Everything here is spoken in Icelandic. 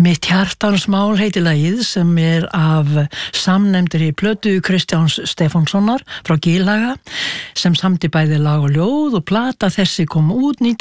Mitt hjartans mál heitir lagið sem af samnefndri plötu Kristjáns Stefánssonar frá Gilhaga sem samdi bæði lag og ljóð og plata þessi kom út